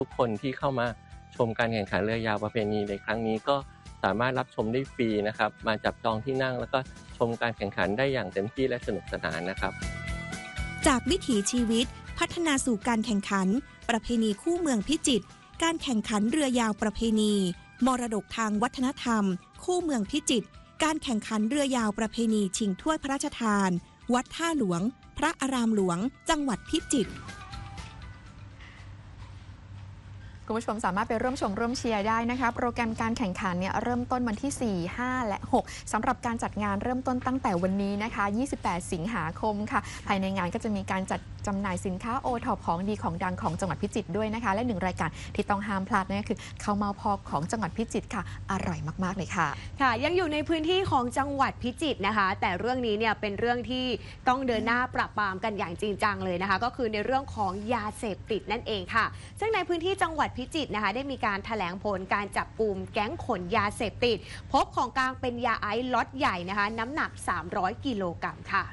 ทุกคนที่เข้ามาชมการแข่งขันเรือยาวประเพณีในครั้งนี้ก็สามารถรับชมได้ฟรีนะครับมาจับจองที่นั่งแล้วก็ชมการแข่งขันได้อย่างเต็มที่และสนุกสนานนะครับจากวิถีชีวิตพัฒนาสู่การแข่งขันประเพณีคู่เมืองพิจิตรการแข่งขันเรือยาวประเพณีมรดกทางวัฒนธรรมคู่เมืองพิจิตรการแข่งขันเรือยาวประเพณีชิงถ้วยพระราชทานวัดท่าหลวงพระอารามหลวงจังหวัดพิจิตรคุณผู้ชมสามารถไปร่วมชมร่วมเชียร์ได้นะคะโปรแกรมการแข่งขันเนี่ยเริ่มต้นวันที่ 4, 5 และ 6 สำหรับการจัดงานเริ่มต้นตั้งแต่วันนี้นะคะ28 สิงหาคมค่ะภายในงานก็จะมีการจัดจำหน่ายสินค้าโอท็อปของดีของดังของจังหวัดพิจิตรด้วยนะคะและ1รายการที่ต้องห้ามพลาดนั่นก็คือข้าวเมาพอกของจังหวัดพิจิตรค่ะอร่อยมากๆเลยค่ะค่ะยังอยู่ในพื้นที่ของจังหวัดพิจิตรนะคะแต่เรื่องนี้เนี่ยเป็นเรื่องที่ต้องเดินหน้าปราบปรามกันอย่างจริงจังเลยนะคะก็คือในเรื่องของยาเสพติดนั่นเองค่ะซึ่งในพื้นที่จังหวัดพิจิตรนะคะได้มีการแถลงผลการจับกลุ่มแก๊งขนยาเสพติดพบของกลางเป็นยาไอซ์ล็อตใหญ่นะคะน้ำหนัก300 กิโลกรัมค่ะ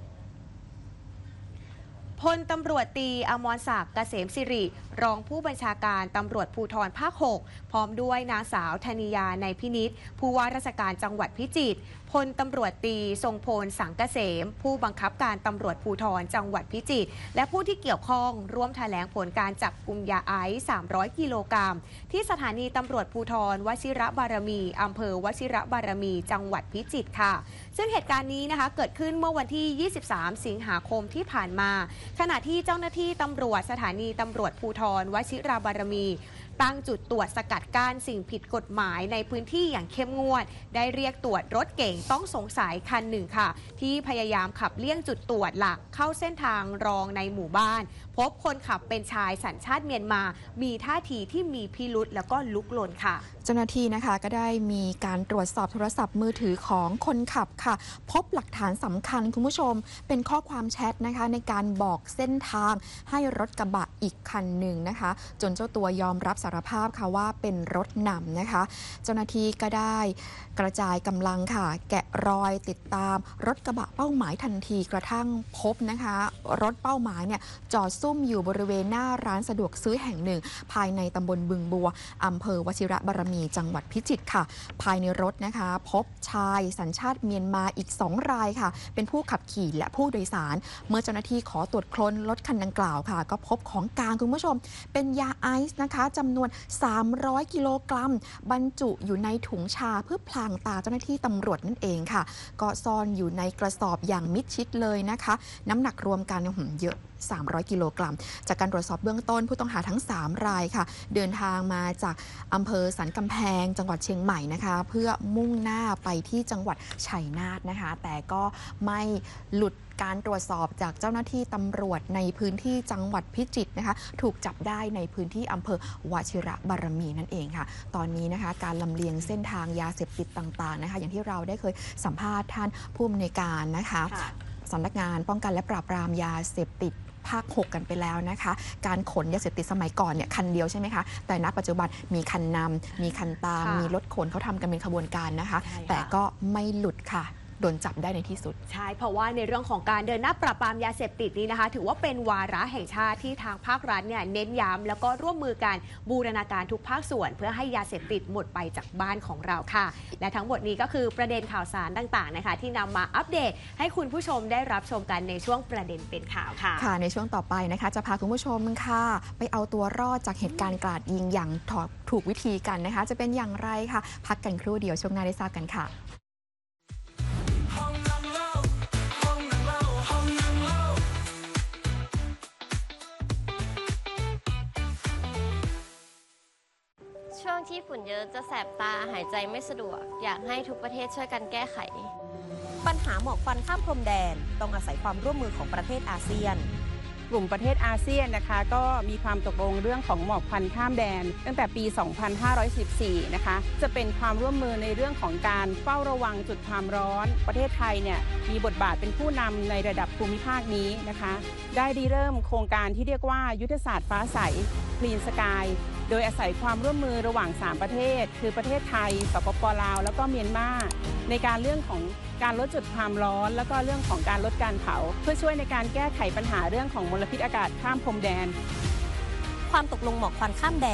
พลตำรวจตรีอมรศักดิ์เกษมสิริรองผู้บัญชาการตำรวจภูธรภาค 6พร้อมด้วยนางสาวธนิยาในพินิจผู้ว่าราชการจังหวัดพิจิตรพลตำรวจตรีทรงพลสังเกษมผู้บังคับการตำรวจภูธรจังหวัดพิจิตรและผู้ที่เกี่ยวข้องร่วมแถลงผลการจับกุมยาไอซ์300 กิโลกรัมที่สถานีตำรวจภูธรวชิระบารมีอำเภอวชิระบารมีจังหวัดพิจิตรค่ะซึ่งเหตุการณ์นี้นะคะเกิดขึ้นเมื่อวันที่ 23 สิงหาคมที่ผ่านมาขณะที่เจ้าหน้าที่ตำรวจสถานีตำรวจภูธรวชิระบารมีตั้งจุดตรวจสกัดกั้นสิ่งผิดกฎหมายในพื้นที่อย่างเข้มงวดได้เรียกตรวจรถเก๋งต้องสงสัยคันหนึ่งค่ะที่พยายามขับเลี่ยงจุดตรวจหลักเข้าเส้นทางรองในหมู่บ้านพบคนขับเป็นชายสัญชาติเมียนมามีท่าทีที่มีพิรุธแล้วก็ลุกลนค่ะเจ้าหน้าที่นะคะก็ได้มีการตรวจสอบโทรศัพท์มือถือของคนขับค่ะพบหลักฐานสำคัญคุณผู้ชมเป็นข้อความแชทนะคะในการบอกเส้นทางให้รถกระบะอีกคันหนึ่งนะคะจนเจ้าตัวยอมรับสารภาพค่ะว่าเป็นรถนำนะคะเจ้าหน้าที่ก็ได้กระจายกำลังค่ะแกะรอยติดตามรถกระบะเป้าหมายทันทีกระทั่งพบนะคะรถเป้าหมายเนี่ยจอดซุ่มอยู่บริเวณหน้าร้านสะดวกซื้อแห่งหนึ่งภายในตำบลบึงบัวอำเภอวชิระบารมีจังหวัดพิจิตรค่ะภายในรถนะคะพบชายสัญชาติเมียนมาอีก2 รายค่ะเป็นผู้ขับขี่และผู้โดยสารเมื่อเจ้าหน้าที่ขอตรวจค้นรถคันดังกล่าวค่ะก็พบของกลางคุณผู้ชมเป็นยาไอซ์นะคะจำนวน300 กิโลกรัมบรรจุอยู่ในถุงชาเพื่อพลางตาเจ้าหน้าที่ตำรวจนั่นเองค่ะก็ซ่อนอยู่ในกระสอบอย่างมิดชิดเลยนะคะน้ำหนักรวมกันเยอะ300 กิโลกรัมจากการตรวจสอบเบื้องต้นผู้ต้องหาทั้ง3 รายค่ะเดินทางมาจากอำเภอสันกำแพงจังหวัดเชียงใหม่นะคะเพื่อมุ่งหน้าไปที่จังหวัดชัยนาทนะคะแต่ก็ไม่หลุดการตรวจสอบจากเจ้าหน้าที่ตำรวจในพื้นที่จังหวัดพิจิตรนะคะถูกจับได้ในพื้นที่อำเภอวชิระบารมีนั่นเองค่ะตอนนี้นะคะการลำเลียงเส้นทางยาเสพติดต่างๆนะคะอย่างที่เราได้เคยสัมภาษณ์ท่านผู้อำนวยการนะคะสำนักงานป้องกันและปราบปรามยาเสพติดภาค 6กันไปแล้วนะคะการขนยาเสพติดสมัยก่อนเนี่ยคันเดียวใช่ไหมคะแต่ณปัจจุบันมีคันนำมีคันตามมีรถขนเขาทำกันเป็นขบวนการนะคะแต่ก็ไม่หลุดค่ะโดนจับได้ในที่สุดใช่เพราะว่าในเรื่องของการเดินหน้าปราบปรามยาเสพติดนี้นะคะถือว่าเป็นวาระแห่งชาติที่ทางภาครัฐเนี่ยเน้นย้ำแล้วก็ร่วมมือกันบูรณาการทุกภาคส่วนเพื่อให้ยาเสพติดหมดไปจากบ้านของเราค่ะและทั้งหมดนี้ก็คือประเด็นข่าวสารต่างๆนะคะที่นำมาอัปเดตให้คุณผู้ชมได้รับชมกันในช่วงประเด็นเป็นข่าวค่ะค่ะในช่วงต่อไปนะคะจะพาคุณผู้ชมค่ะไปเอาตัวรอดจากเหตุการณ์กราดยิงอย่างถูกวิธีกันนะคะจะเป็นอย่างไรค่ะพักกันครู่เดียวช่วงหน้าได้ทราบกันค่ะช่วงที่ฝุ่นเยอะจะแสบตาหายใจไม่สะดวกอยากให้ทุกประเทศช่วยกันแก้ไขปัญหาหมอกควันข้ามพรมแดนต้องอาศัยความร่วมมือของประเทศอาเซียนกลุ่มประเทศอาเซียนนะคะก็มีความตกลงเรื่องของหมอกควันข้ามแดนตั้งแต่ปี 2514 นะคะจะเป็นความร่วมมือในเรื่องของการเฝ้าระวังจุดความร้อนประเทศไทยเนี่ยมีบทบาทเป็นผู้นำในระดับภูมิภาคนี้นะคะได้ริเริ่มโครงการที่เรียกว่ายุทธศาสตร์ฟ้าใส Clean Sky โดยอาศัยความร่วมมือระหว่าง 3 ประเทศคือประเทศไทยสปป.ลาวแล้วก็เมียนมาในการเรื่องของการลดจุดความร้อนแล้วก็เรื่องของการลดการเผาเพื่อช่วยในการแก้ไขปัญหาเรื่องของมลพิษอากาศข้ามพรมแดนความตกลงหมอกควันข้ามแด